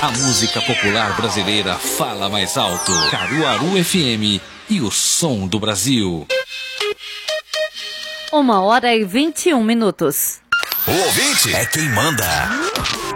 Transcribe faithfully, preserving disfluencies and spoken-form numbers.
A música popular brasileira fala mais alto. Caruaru F M e o som do Brasil. Uma hora e vinte e um minutos. O ouvinte é quem manda.